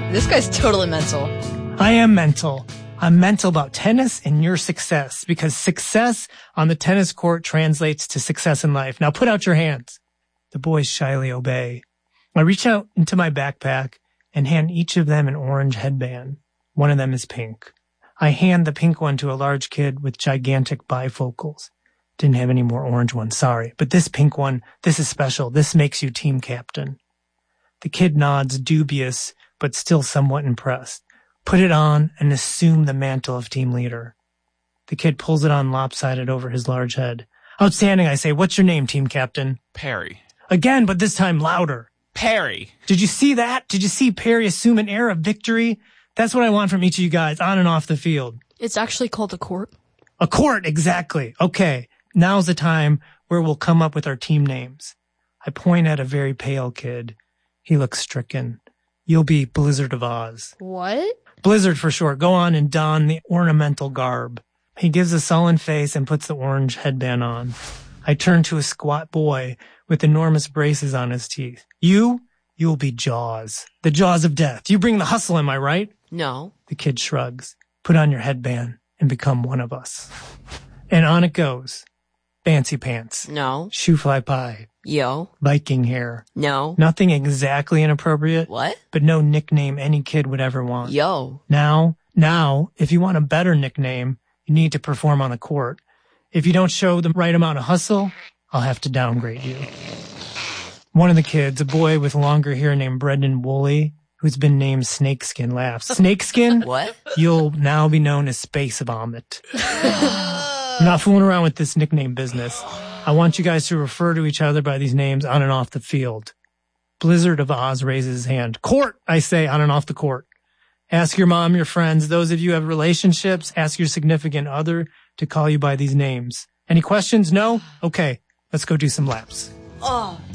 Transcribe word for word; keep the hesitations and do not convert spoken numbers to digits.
This guy's totally mental. I am mental. I'm mental about tennis and your success, because success on the tennis court translates to success in life. Now put out your hands. The boys shyly obey. I reach out into my backpack and hand each of them an orange headband. One of them is pink. I hand the pink one to a large kid with gigantic bifocals. Didn't have any more orange ones, sorry. But this pink one, this is special. This makes you team captain. The kid nods, dubious, but still somewhat impressed. Put it on and assume the mantle of team leader. The kid pulls it on lopsided over his large head. Outstanding, I say. What's your name, team captain? Perry. Again, but this time louder. Perry. Did you see that? Did you see Perry assume an air of victory? That's what I want from each of you guys, on and off the field. It's actually called a court. A court, exactly. Okay, now's the time where we'll come up with our team names. I point at a very pale kid. He looks stricken. You'll be Blizzard of Oz. What? Blizzard for short. Go on and don the ornamental garb. He gives a sullen face and puts the orange headband on. I turn to a squat boy with enormous braces on his teeth. You, you'll be Jaws. The Jaws of Death. You bring the hustle, am I right? No. The kid shrugs. Put on your headband and become one of us. And on it goes. Fancy pants. No. Shoe fly pie. Yo. Viking hair. No. Nothing exactly inappropriate. What? But no nickname any kid would ever want. Yo. Now, now, if you want a better nickname, you need to perform on the court. If you don't show the right amount of hustle, I'll have to downgrade you. One of the kids, a boy with longer hair named Brendan Woolley, who's been named Snakeskin, laughs. Snakeskin? What? You'll now be known as Space Vomit. I'm not fooling around with this nickname business. I want you guys to refer to each other by these names on and off the field. Blizzard of Oz raises his hand. Court, I say, on and off the court. Ask your mom, your friends, those of you who have relationships, ask your significant other to call you by these names. Any questions? No? Okay, let's go do some laps. Oh.